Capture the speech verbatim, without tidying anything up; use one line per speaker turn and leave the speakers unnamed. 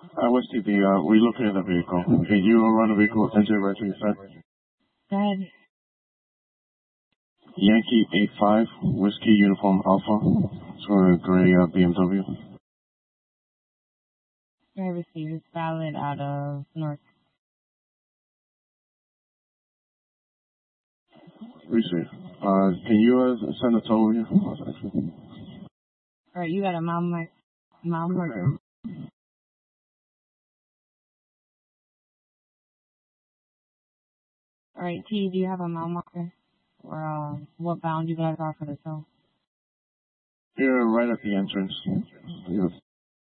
Uh, West T V, uh, we're looking at the vehicle. Can you run the vehicle engine right to your side?
Go ahead.
Yankee eight five, Whiskey Uniform Alpha. It's for a gray uh, B M W.
Driver's seat is valid out of North.
Receive. Uh, can you uh, send a tow over here?
Alright, you got a mile mark. Mile marker. Alright, T, do you have a mile marker? Or uh, what bound you guys are for the tow?
Here, right at the entrance. Yes.